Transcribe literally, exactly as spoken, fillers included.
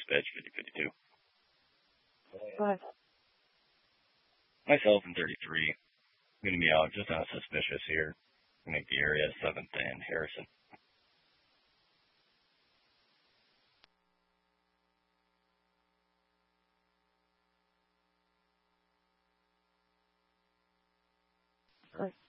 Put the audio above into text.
dispatch fifty fifty-two. Go ahead. Myself and thirty-three. I'm going to be out just on suspicious here. Make the area seventh and Harrison. Right.